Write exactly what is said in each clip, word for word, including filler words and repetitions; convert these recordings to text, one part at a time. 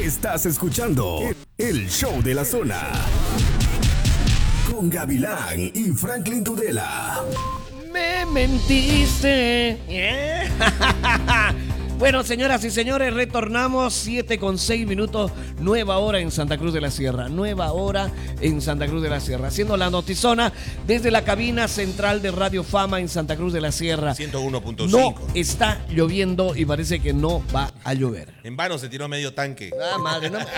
Estás escuchando el show de la zona con Gavilán y Franklin Tudela. Me mentiste. Yeah. Bueno, señoras y señores, retornamos siete con seis minutos, nueva hora en Santa Cruz de la Sierra, nueva hora en Santa Cruz de la Sierra, haciendo la notizona desde la cabina central de Radio Fama en Santa Cruz de la Sierra. ciento uno punto cinco. No está lloviendo y parece que no va a llover. En vano se tiró medio tanque. Ah, madre, no me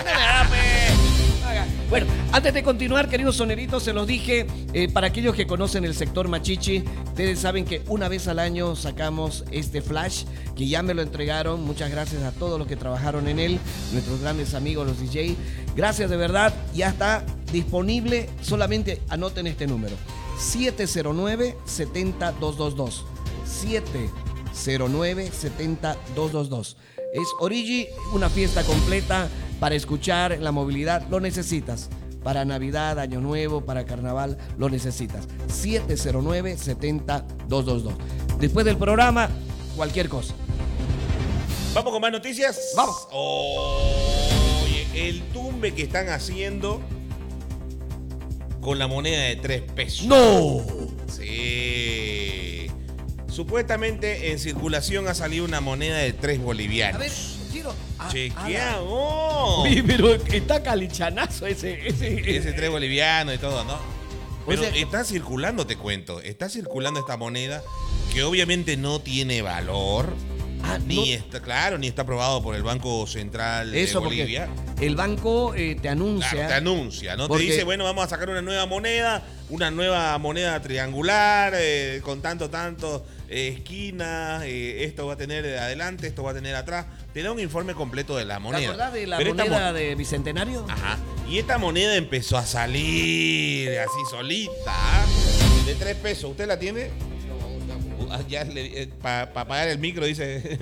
Bueno, antes de continuar, queridos soneritos, se los dije, eh, para aquellos que conocen el sector Machichi, ustedes saben que una vez al año sacamos este flash, que ya me lo entregaron. Muchas gracias a todos los que trabajaron en él, nuestros grandes amigos, los D J. Gracias de verdad, ya está disponible, solamente anoten este número, siete cero nueve, siete cero dos dos dos, siete cero nueve, siete cero dos dos dos. Es Origi, una fiesta completa para escuchar la movilidad, lo necesitas. Para Navidad, Año Nuevo, para Carnaval, lo necesitas. siete cero nueve, siete cero dos dos dos. Después del programa, cualquier cosa. ¿Vamos con más noticias? Vamos. Oye, el tumbe que están haciendo con la moneda de tres pesos. ¡No! Sí. Supuestamente en circulación ha salido una moneda de tres bolivianos. A ver, Giro. Ah, Chequea, ah, oh. Uy, pero está calichanazo ese. Ese, Ese tres boliviano y todo, ¿no? Pero O sea, está circulando, te cuento. Está circulando esta moneda que obviamente no tiene valor. Ah, Ni no. está, claro, ni está aprobado por el Banco Central Eso de Bolivia. porque el banco eh, te anuncia. Claro, te anuncia, ¿no? Porque- Te dice, bueno, vamos a sacar una nueva moneda, una nueva moneda triangular, eh, con tanto, tanto eh, esquinas, eh, esto va a tener adelante, esto va a tener atrás. Te da un informe completo de la ¿Te moneda. acordás de la Pero esta moneda mo- de Bicentenario? Ajá. Y esta moneda empezó a salir así solita, ¿ah? De tres pesos. ¿Usted la tiene? Uh, Ya para pa pagar el micro, dice.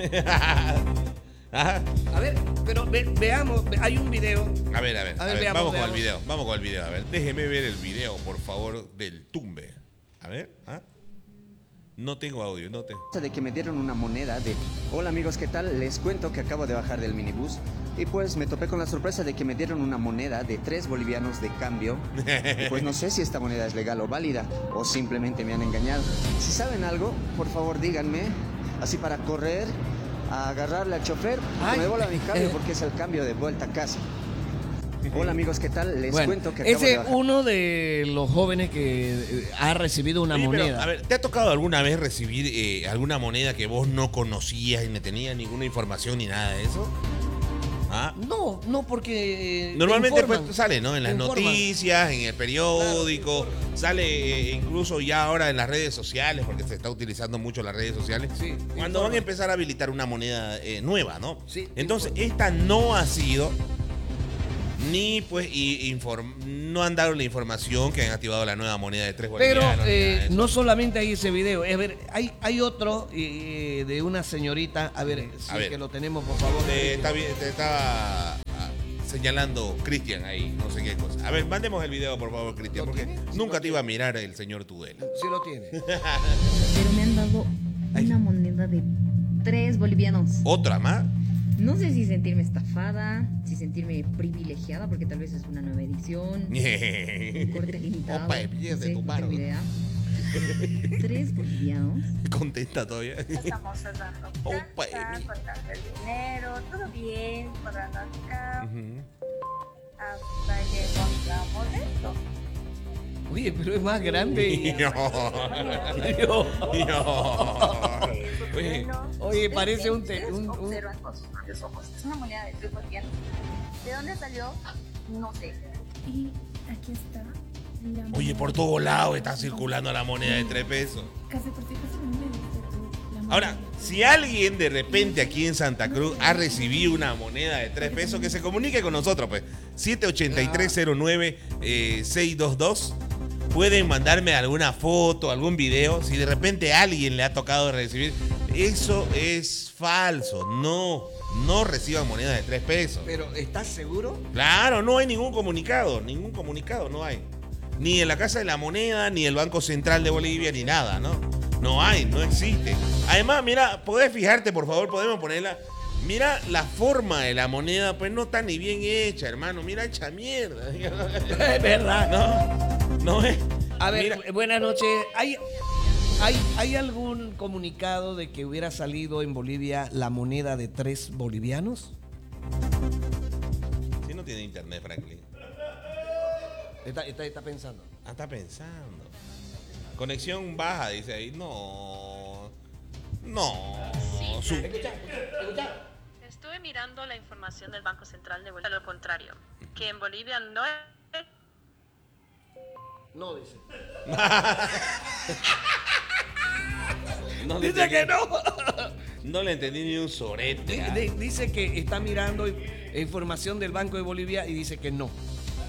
Ajá. A ver, pero ve- veamos, ve- hay un video. A ver, a ver, A a ver, ver, veamos, vamos con veamos. el video, vamos con el video, a ver, déjeme ver el video, por favor, del tumbe. A ver, ¿ah? No tengo audio, no tengo. De que me dieron una moneda de... Hola amigos, ¿qué tal? Les cuento que acabo de bajar del minibús y pues me topé con la sorpresa de que me dieron una moneda de tres bolivianos de cambio. Y pues no sé si esta moneda es legal o válida o simplemente me han engañado. Si saben algo, por favor díganme, así para correr, a agarrarle al chofer, Ay. que me devuelva mi cambio porque es el cambio de vuelta a casa. Hola amigos, ¿qué tal? Les Bueno, cuento que acabo ese de es bajar. uno de los jóvenes que eh, ha recibido una Oye, pero, moneda. a ver, ¿te ha tocado alguna vez recibir eh, alguna moneda que vos no conocías y no tenías ninguna información ni nada de eso? ¿Ah? No, no porque... eh, te Normalmente informan. pues, sale, ¿no? En las Te informan. noticias, en el periódico, Claro, te sale eh, incluso ya ahora en las redes sociales, porque se está utilizando mucho las redes sociales, Sí, te cuando informan. van a empezar a habilitar una moneda eh, nueva, ¿no? Sí, te Entonces, informan. esta no ha sido, ni pues y- inform- no han dado la información que han activado la nueva moneda de tres Pero bolivianos. ni eh, nada de eso. no solamente hay ese video, a ver, hay, hay otro eh, de una señorita, a ver, si A es ver. que lo tenemos, por favor. Te, está bien- te estaba ah, señalando Cristian ahí, no sé qué cosa. A ver, mandemos el video, por favor, Cristian, ¿Lo porque tiene? Sí, nunca lo te iba a mirar el señor Tudela. Sí lo tiene. Pero me han dado una moneda de tres bolivianos. ¿Otra más? No sé si sentirme estafada, si sentirme privilegiada, porque tal vez es una nueva edición, un corte limitado. Opa, de pies no de sé, tu no mano. tengo idea. Tres bolivianos. Contenta todavía. Estamos dando Opa, casa, Emi. contando el dinero, todo bien, cobrando acá, Ujú. hasta que encontramos esto. Oye, pero es más grande. y- No. Dios. No. Oye, oye, parece un te- un- un- Observan con sus propios ojos. Es una moneda de tres bolivianos. ¿De dónde salió? No sé. Y aquí está. la Oye, moneda. por todos lados está circulando la moneda de tres pesos. Casi por ti, casi no me diste tú la moneda. Ahora, si alguien de repente aquí en Santa Cruz ha recibido una moneda de tres pesos, que se comunique con nosotros, pues. siete ocho tres cero nueve seis dos dos. Pueden mandarme alguna foto, algún video. Si de repente a alguien le ha tocado recibir, eso es falso. No, no reciban monedas de tres pesos. Pero, ¿estás seguro? Claro, no hay ningún comunicado, ningún comunicado no hay. Ni en la Casa de la Moneda, ni el Banco Central de Bolivia, ni nada, ¿no? No hay, no existe. Además, mira, podés fijarte, por favor, podemos ponerla. Mira la forma de la moneda, pues no está ni bien hecha, hermano. Mira, hecha mierda. Es verdad. No, no es. A ver, Mira, buenas noches. ¿Hay, hay, ¿Hay algún comunicado de que hubiera salido en Bolivia la moneda de tres bolivianos? si no tiene internet, Franklin. Está, está, está pensando. Ah, está pensando. Conexión baja, dice ahí. No. No. Su- Escucha, escucha. Estuve mirando la información del Banco Central de Bolivia, lo contrario, que en Bolivia no es... No, dice. no le Dice que no. No le entendí ni un sorete. Di- ah. di- Dice que está mirando información del Banco de Bolivia y dice que no.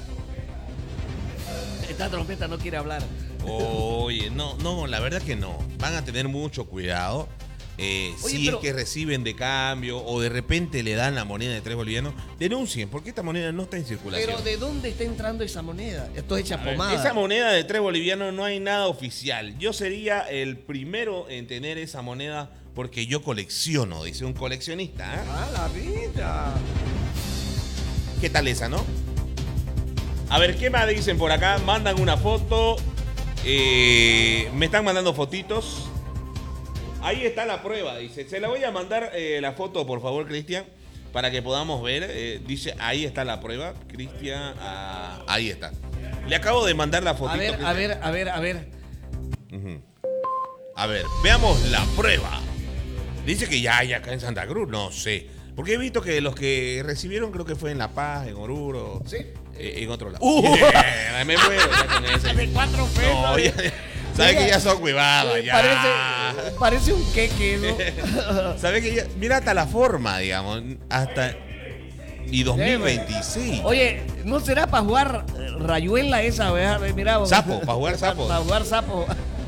Esta trompeta no quiere hablar. Oye, no, no, la verdad que no. Van a tener mucho cuidado. Eh, Oye, si pero- es que reciben de cambio o de repente le dan la moneda de tres bolivianos, denuncien, porque esta moneda no está en circulación. Pero ¿de dónde está entrando esa moneda? Esto es hecha A ver, pomada. esa moneda de tres bolivianos no hay nada oficial. Yo sería el primero en tener esa moneda porque yo colecciono, dice un coleccionista. ¿eh? Ah, la vida. ¿Qué tal esa, no? A ver, ¿qué más dicen por acá? Mandan una foto. eh, me están mandando fotitos. Ahí está la prueba, dice. Se la voy a mandar eh, la foto, por favor, Cristian, para que podamos ver. Eh, dice, ahí está la prueba. Cristian, ah, ahí está. Le acabo de mandar la fotito. A ver, a Cristian. ver, a ver, a ver. Ujú. A ver, veamos la prueba. Dice que ya hay acá en Santa Cruz, no sé. Porque he visto que los que recibieron creo que fue en La Paz, en Oruro. ¿Sí? eh, en otro lado. Uh. Yeah, me muero ya con ese. De cuatro pesos. No, ya, ¿sabes que ya son cuidados? Eh, Ya. Parece, parece un queque, ¿no? ¿Sabes que ya? Mira hasta la forma, digamos. Hasta. Y dos mil veintiséis. Oye, ¿no será para jugar eh, rayuela esa? ¿verdad? Mira, vos. Sapo, para jugar sapo. Para jugar sapo.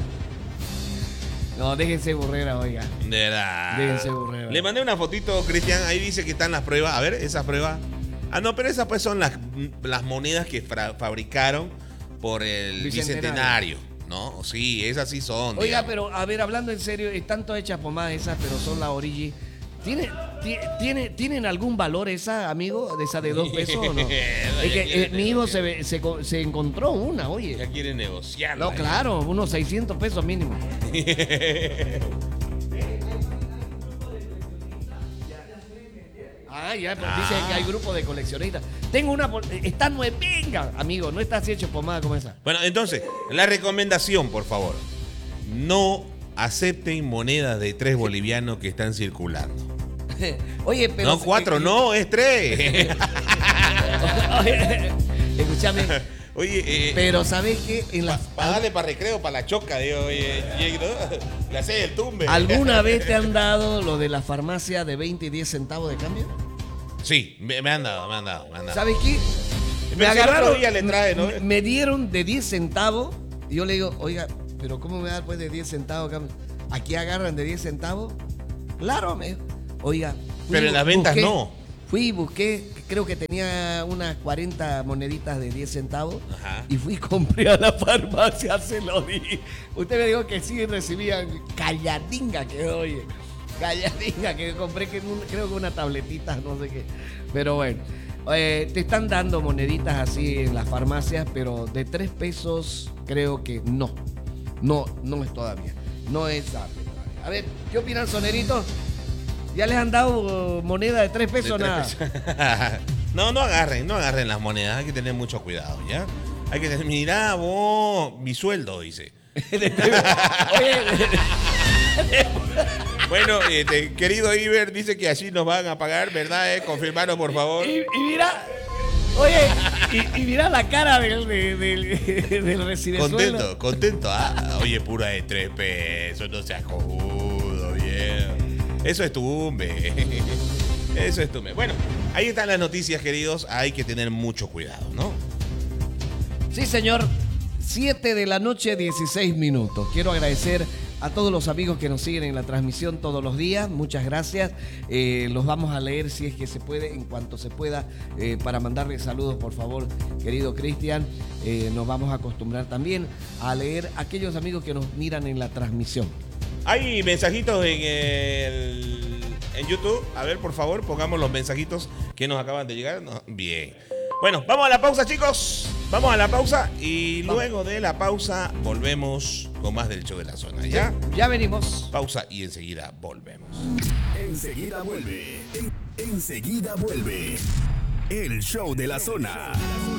No, déjense burrera, oiga. De verdad. Déjense burrera. Le mandé una fotito, Cristian. Ahí dice que están las pruebas. A ver, esas pruebas. Ah, no, pero esas pues son las, las monedas que fra- fabricaron por el Bicentenario. bicentenario. ¿No? Sí, esas sí son. Oiga, digamos. pero a ver, hablando en serio, están todas hechas pomadas esas, pero son la origi. ¿Tiene, ti- tiene, ¿Tienen algún valor esa, amigo? ¿De esa de dos pesos o no? Es que eh, mi hijo se, ve- se, co- se encontró una, oye. Ya quieren negociar. No, claro, unos seiscientos pesos mínimo. Ah, ya, pues dicen que hay grupo de coleccionistas. Tengo una, por- está nueva, venga, amigo, no está así hecho pomada como esa. Bueno, entonces, la recomendación, por favor. No acepten monedas de tres bolivianos que están circulando. Oye, pero... no, cuatro, eh, no, es tres. Oye, escúchame, Oye, eh, pero ¿sabes qué? En las, para darle para recreo, para la choca, digo, oye, oye, ¿no? Le hace el tumbe. ¿Alguna vez te han dado lo de la farmacia de veinte y diez centavos de cambio? Sí, me, me han dado, me han dado, me han dado. ¿Sabes qué? Pero si el otro día le trae, ¿no? me, me dieron de diez centavos y yo le digo, oiga, pero ¿cómo me da pues de diez centavos? cambio? ¿Aquí agarran de diez centavos? Claro, me oiga. fui Pero en y las ventas busqué- no. Fui y busqué, creo que tenía unas cuarenta moneditas de diez centavos. Ajá. Y fui y compré a la farmacia, se lo di. Usted me dijo que sí recibían calladinga que oye. Calladinga que compré, que un- creo que una tabletita, no sé qué. Pero bueno, eh, te están dando moneditas así en las farmacias, pero de tres pesos creo que no. No, no es todavía. No es apto todavía. A ver, ¿qué opinan, soneritos? ¿Ya les han dado uh, moneda de tres pesos o De nada? tres pesos. No, no agarren, no agarren las monedas, hay que tener mucho cuidado, ¿ya? Hay que tener, mirá vos, mi sueldo, dice. Oye, Bueno, este, querido Iber, dice que así nos van a pagar, ¿verdad? Eh? Confirmanos, por favor. y, y mira, oye, y, y mira la cara del, del, del, del recibesueldo. Contento, contento. Ah, oye, pura de tres pesos, no seas cojudo, viejo. Eso es tumbe. Eso es tumbe. Bueno, ahí están las noticias, queridos. Hay que tener mucho cuidado, ¿no? Sí, señor. siete de la noche, dieciséis minutos. Quiero agradecer a todos los amigos que nos siguen en la transmisión todos los días. Muchas gracias. Eh, los vamos a leer si es que se puede, en cuanto se pueda, eh, para mandarles saludos, por favor, querido Cristian. Eh, nos vamos a acostumbrar también a leer a aquellos amigos que nos miran en la transmisión. Hay mensajitos en el en YouTube. A ver, por favor, pongamos los mensajitos que nos acaban de llegar. No, bien. Bueno, vamos a la pausa, chicos. Vamos a la pausa y vamos. Luego de la pausa volvemos con más del show de la zona. ¿Ya? Ya venimos. Pausa y enseguida volvemos. Enseguida vuelve. En- enseguida vuelve. El show de la zona.